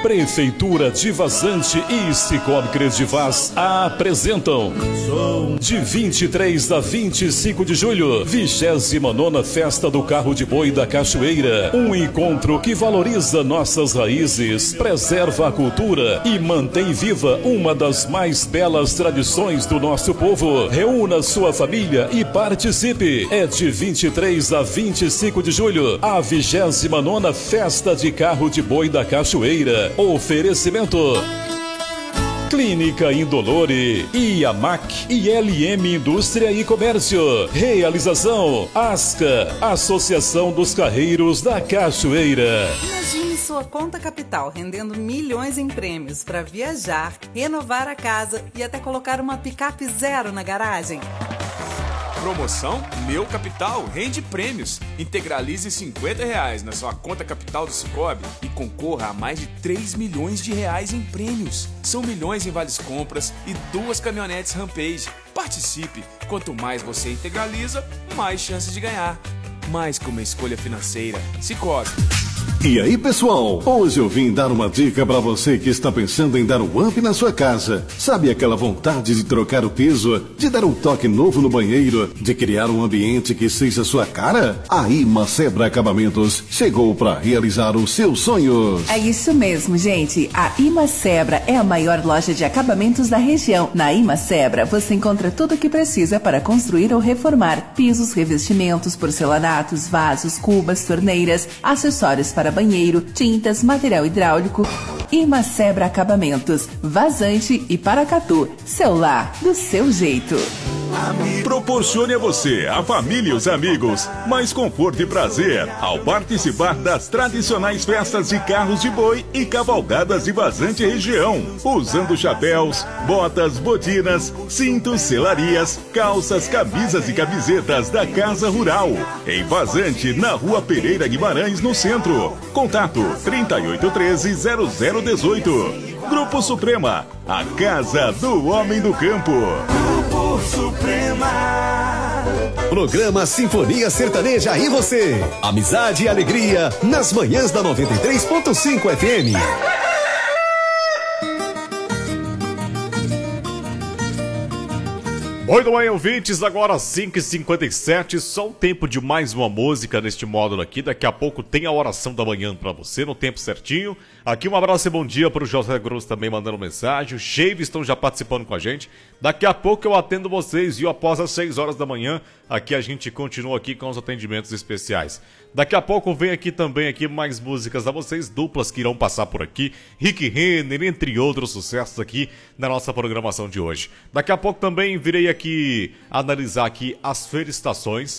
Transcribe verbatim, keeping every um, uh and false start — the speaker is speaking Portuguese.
Prefeitura de Vazante e Cicobi Credivaz apresentam de vinte e três a vinte e cinco de julho, vigésima nona Festa do Carro de Boi da Cachoeira. Um encontro que valoriza nossas raízes, preserva a cultura e mantém viva uma das mais belas tradições do nosso povo. Reúna sua família e participe. É de vinte e três a vinte e cinco de julho, a vigésima nona Festa de Carro de Boi da Cachoeira. Oferecimento Clínica Indolore, I A M A C e L M Indústria e Comércio. Realização Asca, Associação dos Carreiros da Cachoeira. Imagine sua conta capital rendendo milhões em prêmios para viajar, renovar a casa e até colocar uma picape zero na garagem. Promoção Meu Capital rende prêmios. Integralize cinquenta reais na sua conta capital do Cicobi e concorra a mais de três milhões de reais em prêmios. São milhões em vales compras e duas caminhonetes Rampage. Participe! Quanto mais você integraliza, mais chances de ganhar. Mais que uma escolha financeira. Cicobi. E aí, pessoal? Hoje eu vim dar uma dica para você que está pensando em dar um up na sua casa. Sabe aquela vontade de trocar o piso, de dar um toque novo no banheiro, de criar um ambiente que seja sua cara? A Imacebra Acabamentos chegou para realizar os seus sonhos. É isso mesmo, gente. A Imacebra é a maior loja de acabamentos da região. Na Imacebra você encontra tudo o que precisa para construir ou reformar: pisos, revestimentos, porcelanatos, vasos, cubas, torneiras, acessórios para banheiro, tintas, material hidráulico. Imacebra Acabamentos, Vazante e Paracatu. Seu lar, do seu jeito. Proporcione a você, a família e os amigos mais conforto e prazer ao participar das tradicionais festas de carros de boi e cavalgadas de Vazante região, usando chapéus, botas, botinas, cintos, selarias, calças, camisas e camisetas da Casa Rural, em Vazante, na Rua Pereira Guimarães, no centro. Contato trinta e oito treze, zero zero dezoito. Grupo Suprema, a casa do homem do campo. Grupo Suprema. Programa Sinfonia Sertaneja e você. Amizade e alegria nas manhãs da noventa e três ponto cinco F M. Muito bem, ouvintes, agora cinco e cinquenta e sete, só um tempo de mais uma música neste módulo aqui. Daqui a pouco tem a oração da manhã pra você, no tempo certinho. Aqui um abraço e bom dia pro José Grosso também mandando mensagem. O Shave estão já participando com a gente. Daqui a pouco eu atendo vocês, viu? Após as seis horas da manhã, aqui a gente continua aqui com os atendimentos especiais. Daqui a pouco vem aqui também aqui mais músicas a vocês, duplas que irão passar por aqui. Rick Renner, entre outros sucessos aqui na nossa programação de hoje. Daqui a pouco também virei aqui analisar aqui as felicitações